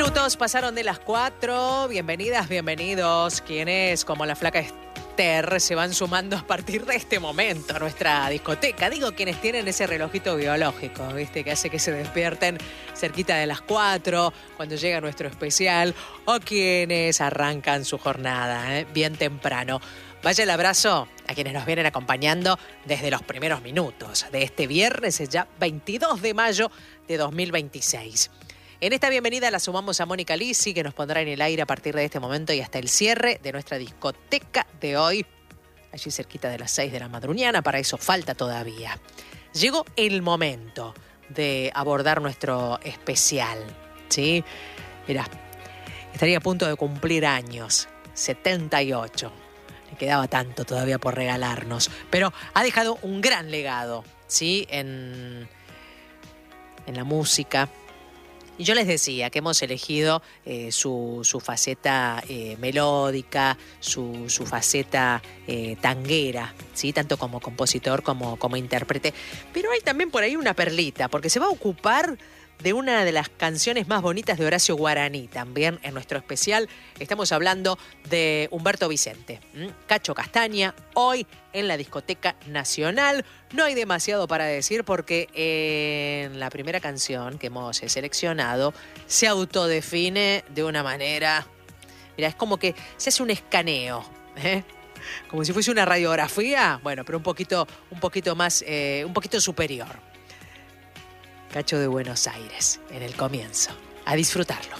minutos pasaron de las 4. Bienvenidas, bienvenidos. Quienes, como la flaca Esther, se van sumando a partir de este momento a nuestra discoteca. Digo, quienes tienen ese relojito biológico, ¿viste? Que hace que se despierten cerquita de las 4, cuando llega nuestro especial, o quienes arrancan su jornada, bien temprano. Vaya el abrazo a quienes nos vienen acompañando desde los primeros minutos de este viernes, ya 22 de mayo de 2026. En esta bienvenida la sumamos a Mónica Lisi, que nos pondrá en el aire a partir de este momento y hasta el cierre de nuestra discoteca de hoy, allí cerquita de las 6 de la madrugada. Para eso falta todavía. Llegó el momento de abordar nuestro especial, ¿sí? Mirá, estaría a punto de cumplir años, 78. Le quedaba tanto todavía por regalarnos, pero ha dejado un gran legado, ¿sí? En la música. Y yo les decía que hemos elegido su faceta melódica, su faceta tanguera, ¿sí? Tanto como compositor como intérprete. Pero hay también por ahí una perlita, porque se va a ocupar de una de las canciones más bonitas de Horacio Guaraní, también en nuestro especial. Estamos hablando de Humberto Vicente, Cacho Castaña, hoy en la Discoteca Nacional. No hay demasiado para decir porque en la primera canción que hemos seleccionado se autodefine de una manera... Mira, es como que se hace un escaneo, como si fuese una radiografía, bueno, pero un poquito más, un poquito superior. Cacho de Buenos Aires, en el comienzo. A disfrutarlo.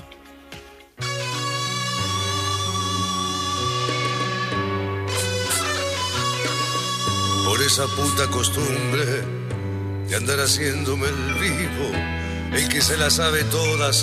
Por esa puta costumbre de andar haciéndome el vivo, el que se la sabe todas